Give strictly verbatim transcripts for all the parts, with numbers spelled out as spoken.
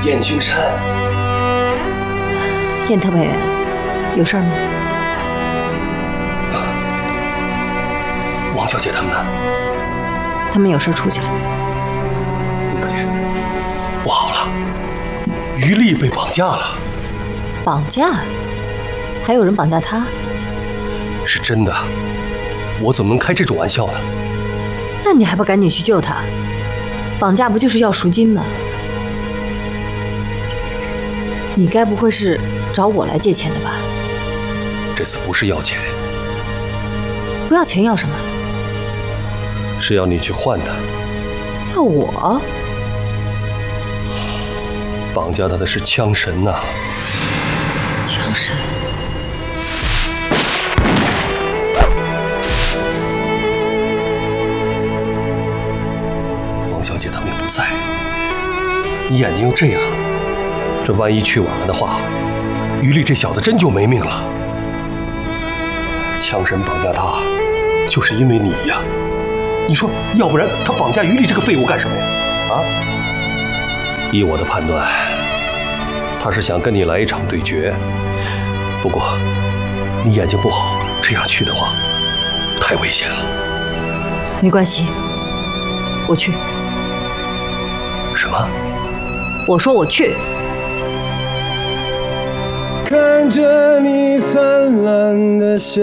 燕青山， 燕特派员，有事儿吗？ 王小姐他们呢？ 他们有事出去了。 陆小姐，不好了，于丽被绑架了。 绑架？还有人绑架她？ 是真的，我怎么能开这种玩笑呢？ 那你还不赶紧去救她？绑架不就是要赎金吗？你该不会是找我来借钱的吧？ 这次不是要钱， 不要钱要什么？ 是要你去换他。 要我？ 绑架他的是枪神呐、啊！ 枪神。 王小姐他们也不在，你眼睛又这样，这万一去晚了的话，于丽这小子真就没命了。枪神绑架他，就是因为你呀！你说，要不然他绑架于丽这个废物干什么呀？啊？依我的判断，他是想跟你来一场对决。不过，你眼睛不好，这样去的话，太危险了。 没关系，我去。 什么？ 我说我去。 看着你灿烂的笑。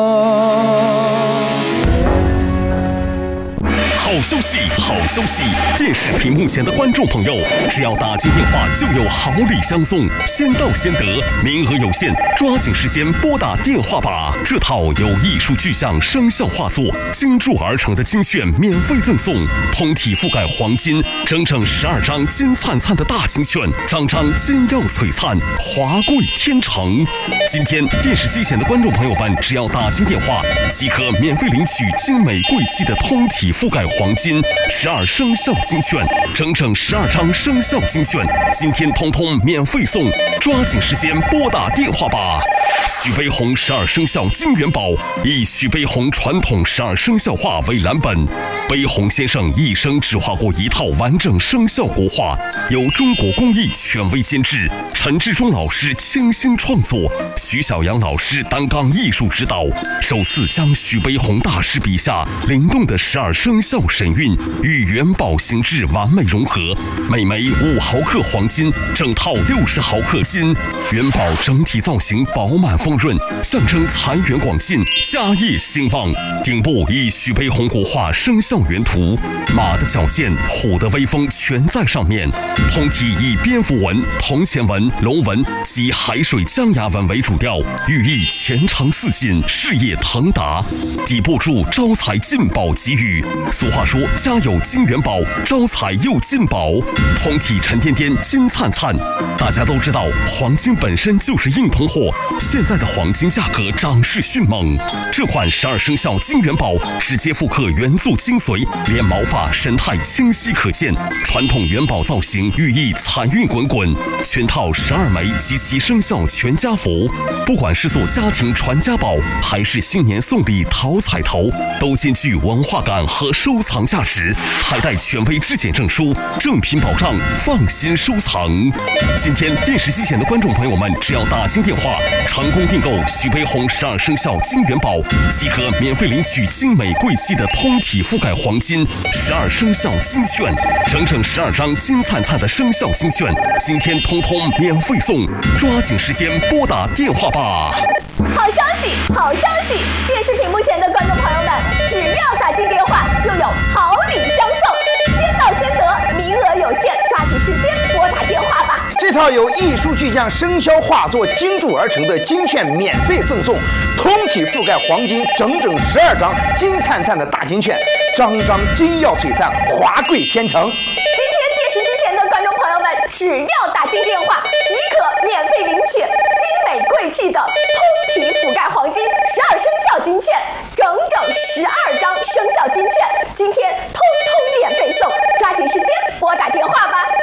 好消息，好消息！电视屏幕前的观众朋友，只要打进电话就有好礼相送，先到先得，名额有限，抓紧时间拨打电话吧！这套由艺术具象生肖画作精铸而成的金券免费赠送，通体覆盖黄金，整整十二张金灿灿的大金券，张张金耀璀璨，华贵天成。今天电视机前的观众朋友们，只要打进电话，即可免费领取精美贵气的通体覆盖黄金十二生肖金券，整整十二张生肖金券，今天通通免费送，抓紧时间拨打电话吧！许悲鸿十二生肖金元宝以许悲鸿传统十二生肖画为蓝本，悲鸿先生一生只画过一套完整生肖国画，由中国工艺权威监制，陈志忠老师倾心创作，徐小阳老师担纲艺术指导，首次将许悲鸿大师笔下灵动的十二生肖神韵与元宝形制完美融合，每枚五毫克黄金，整套六十毫克金，元宝整体造型饱满丰润，象征财源广进，家业兴旺。顶部以许悲鸿国画生肖原图，马的矫健，虎的威风全在上面。通体以蝙蝠纹、铜钱纹、龙纹及海水江崖纹为主调，寓意前程似锦，事业腾达。底部注招财进宝吉语，俗话说家有金元宝，招财又进宝。通体沉甸甸，金灿灿。大家都知道，黄金本身就是硬通货，现在的黄金价格涨势迅猛。这款十二生肖金元宝直接复刻原作精髓，连毛发神态清晰可见。传统元宝造型寓意财运滚滚，全套十二枚及其生肖全家福，不管是做家庭传家宝，还是新年送礼讨彩头，都兼具文化感和收藏价值，还带权威质检证书，正品保障，放心收藏。今天电视机前的观众朋友们，只要打进电话，成功订购许悲鸿十二生肖金元宝，即可免费领取精美贵气的通体覆盖黄金十二生肖金券，整整十二张金灿灿的生肖金券，今天通通免费送，抓紧时间拨打电话吧！ 好消息，好消息！电视屏幕前的观众朋友们，只要打进电话，就有好礼相送，先到先得，名额有限，抓紧时间拨打电话吧！ 这套由艺术具象生肖画作精铸而成的金券免费赠送，通体覆盖黄金整整十二张金灿灿的大金券，张张金耀璀璨，华贵天成。 今天电视机前的观众朋友们，只要打进电话，即可免费领取精美贵气的通体覆盖黄金十二生肖金券，整整十二张生肖金券，今天通通免费送，抓紧时间拨打电话吧。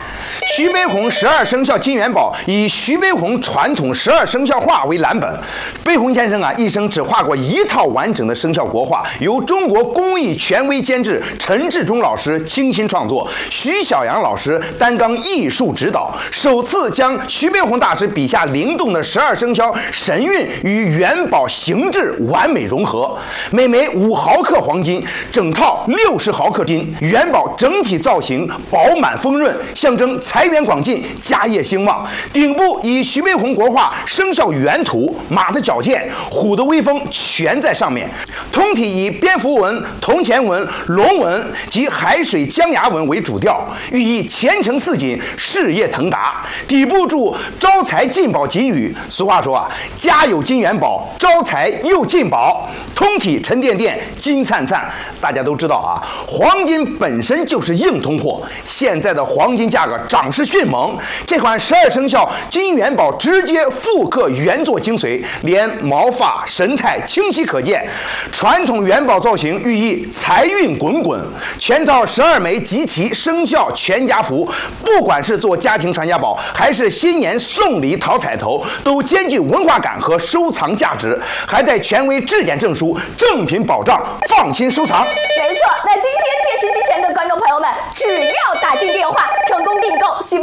徐悲鸿十二生肖金元宝以徐悲鸿传统十二生肖画为蓝本。悲鸿先生啊，一生只画过一套完整的生肖国画，由中国工艺权威监制陈志忠老师倾心创作，徐小阳老师担当艺术指导，首次将徐悲鸿大师笔下灵动的十二生肖神韵与元宝形制完美融合。每枚五毫克黄金，整套六十毫克金，元宝整体造型饱满丰润，象征财源广进、家业兴旺。顶部以徐悲鸿国画生肖原图，马的矫健、虎的威风全在上面。通体以蝙蝠纹、铜钱纹、龙纹及海水江崖纹为主调，寓意前程似锦、事业腾达。底部注招财进宝吉语。俗话说啊，家有金元宝，招财又进宝。通体沉甸甸、金灿灿。大家都知道啊，黄金本身就是硬通货，现在的黄金价格涨势迅猛。这款十二生肖金元宝直接复刻原作精髓，连毛发神态清晰可见。传统元宝造型寓意财运滚滚。全套十二枚集齐生肖全家福，不管是做家庭传家宝，还是新年送礼讨彩头，都兼具文化感和收藏价值，还带权威质检证书，正品保障，放心收藏。 没错，那今天电视机前的观众朋友们，只要打进电话成功订购徐悲